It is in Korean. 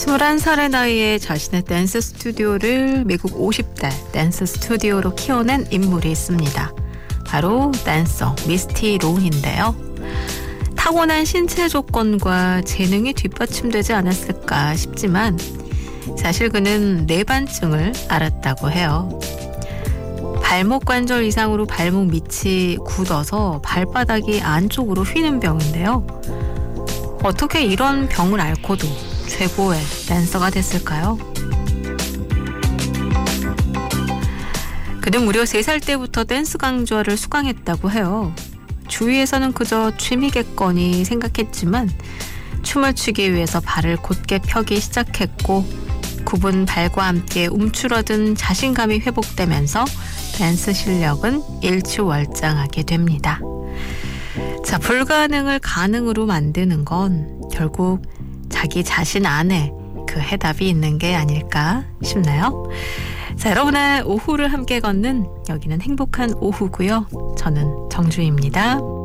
21살의 나이에 자신의 댄스 스튜디오를 미국 50대 댄스 스튜디오로 키워낸 인물이 있습니다. 바로 댄서 미스티 론인데요. 타고난 신체 조건과 재능이 뒷받침되지 않았을까 싶지만 사실 그는 뇌반증을 앓았다고 해요. 발목 관절 이상으로 발목 밑이 굳어서 발바닥이 안쪽으로 휘는 병인데요. 어떻게 이런 병을 앓고도 최고의 댄서가 됐을까요? 그는 무려 3살 때부터 댄스 강좌를 수강했다고 해요. 주위에서는 그저 취미겠거니 생각했지만 춤을 추기 위해서 발을 곧게 펴기 시작했고 굽은 발과 함께 움츠러든 자신감이 회복되면서 댄스 실력은 일취월장하게 됩니다. 자, 불가능을 가능으로 만드는 건 결국 자기 자신 안에 그 해답이 있는 게 아닐까 싶나요? 자, 여러분의 오후를 함께 걷는 여기는 행복한 오후고요. 저는 정주희입니다.